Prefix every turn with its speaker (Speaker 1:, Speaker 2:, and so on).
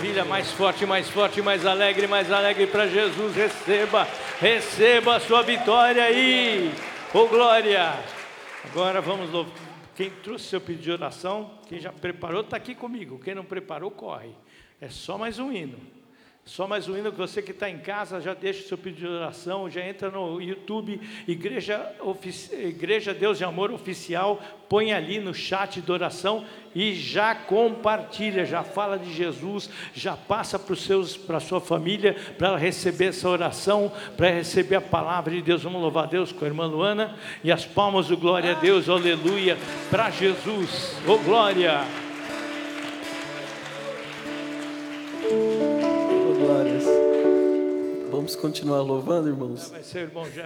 Speaker 1: maravilha, mais forte, mais alegre para Jesus. Receba a sua vitória aí. Oh, glória. Agora vamos louvar. Quem trouxe seu pedido de oração, quem já preparou, está aqui comigo. Quem não preparou, corre. É só mais um hino. Só mais um hino que você que está em casa, já deixa o seu pedido de oração, já entra no YouTube, Igreja Deus de Amor Oficial, põe ali no chat de oração e já compartilha, já fala de Jesus, já passa para a sua família, para ela receber essa oração, para receber a palavra de Deus. Vamos louvar a Deus com a irmã Luana, e as palmas do glória a Deus, aleluia, para Jesus, oh glória.
Speaker 2: Glórias. Vamos continuar louvando, irmãos?
Speaker 1: Vai ser, irmão Jefferson.